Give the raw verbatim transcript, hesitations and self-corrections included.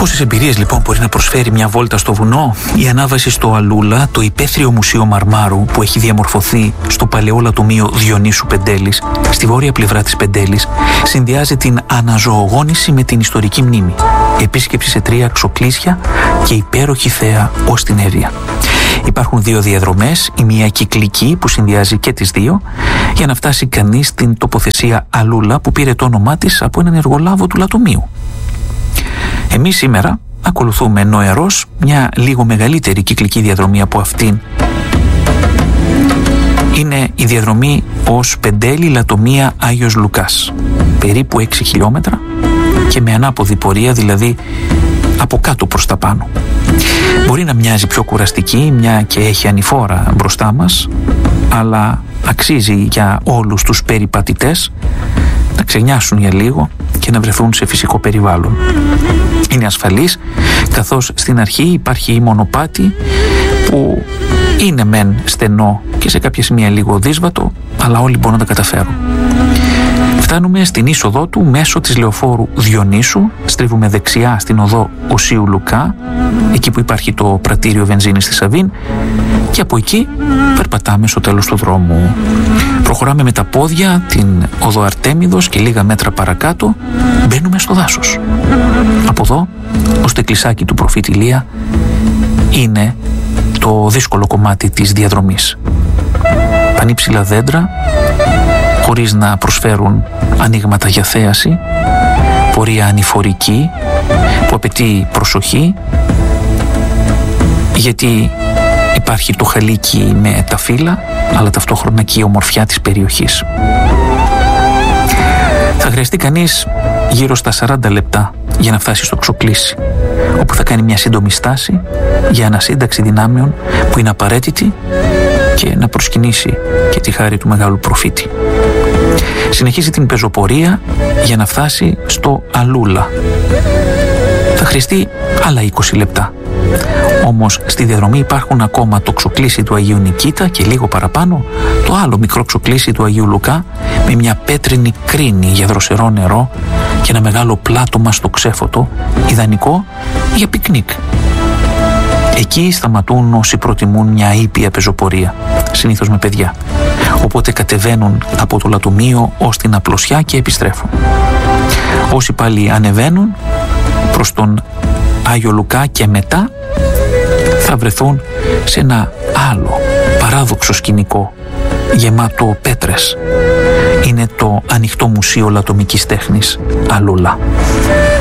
Πόσες εμπειρίες λοιπόν μπορεί να προσφέρει μια βόλτα στο βουνό? Η ανάβαση στο Αλούλα, το υπαίθριο μουσείο Μαρμάρου που έχει διαμορφωθεί στο παλαιό λατομείο Διονύσου Πεντέλης, στη βόρεια πλευρά της Πεντέλης, συνδυάζει την αναζωογόνηση με την ιστορική μνήμη. Επίσκεψη σε τρία ξοκλήσια και υπέροχη θέα ως την Εύβοια. Υπάρχουν δύο διαδρομές, η μία κυκλική που συνδυάζει και τις δύο, για να φτάσει κανείς στην τοποθεσία Αλούλα που πήρε το όνομά της από έναν εργολάβο του λατομείου. Εμείς σήμερα ακολουθούμε νοερός μια λίγο μεγαλύτερη κυκλική διαδρομή από αυτήν. Είναι η διαδρομή ως Πεντέλη Λατομεία Άγιος Λουκάς, περίπου έξι χιλιόμετρα και με ανάποδη πορεία, δηλαδή από κάτω προς τα πάνω. Μπορεί να μοιάζει πιο κουραστική, μια και έχει ανηφόρα μπροστά μας, αλλά αξίζει για όλους τους περιπατητές να ξενιάσουν για λίγο και να βρεθούν σε φυσικό περιβάλλον. Είναι ασφαλής, καθώς στην αρχή υπάρχει η μονοπάτι που είναι μεν στενό και σε κάποια σημεία λίγο δύσβατο, αλλά όλοι μπορούν να τα καταφέρουν. Φτάνουμε στην είσοδό του μέσω της λεωφόρου Διονύσου, στρίβουμε δεξιά στην οδό Οσίου Λουκά, εκεί που υπάρχει το πρατήριο βενζίνης στη Σαβίν, και από εκεί περπατάμε στο τέλος του δρόμου. Προχωράμε με τα πόδια την οδό Αρτέμιδος και λίγα μέτρα παρακάτω μπαίνουμε στο δάσος. Από εδώ, ως το εκκλησάκι του προφήτη Ηλία, είναι το δύσκολο κομμάτι της διαδρομής. Πανύψηλα δέντρα, χωρίς να προσφέρουν ανοίγματα για θέαση, πορεία ανηφορική που απαιτεί προσοχή, γιατί υπάρχει το χαλίκι με τα φύλλα, αλλά ταυτόχρονα και η ομορφιά της περιοχής. Θα χρειαστεί κανείς γύρω στα σαράντα λεπτά για να φτάσει στο Ξοκλήσι, όπου θα κάνει μια σύντομη στάση για ανασύνταξη δυνάμεων που είναι απαραίτητη και να προσκυνήσει και τη χάρη του μεγάλου προφήτη. Συνεχίζει την πεζοπορία για να φτάσει στο Αλούλα. Θα χρειαστεί άλλα είκοσι λεπτά. Όμως στη διαδρομή υπάρχουν ακόμα το ξοκλήσι του Αγίου Νικήτα και λίγο παραπάνω το άλλο μικρό ξοκλήσι του Αγίου Λουκά με μια πέτρινη κρίνη για δροσερό νερό και ένα μεγάλο πλάτωμα στο ξέφωτο, ιδανικό για πικνίκ. Εκεί σταματούν όσοι προτιμούν μια ήπια πεζοπορία, συνήθως με παιδιά. Οπότε κατεβαίνουν από το λατομείο ως την απλωσιά και επιστρέφουν. Όσοι πάλι ανεβαίνουν προς τον Άγιο Λουκά και μετά θα βρεθούν σε ένα άλλο παράδοξο σκηνικό γεμάτο πέτρες. Είναι το ανοιχτό μουσείο λατομικής τέχνης Αλούλα.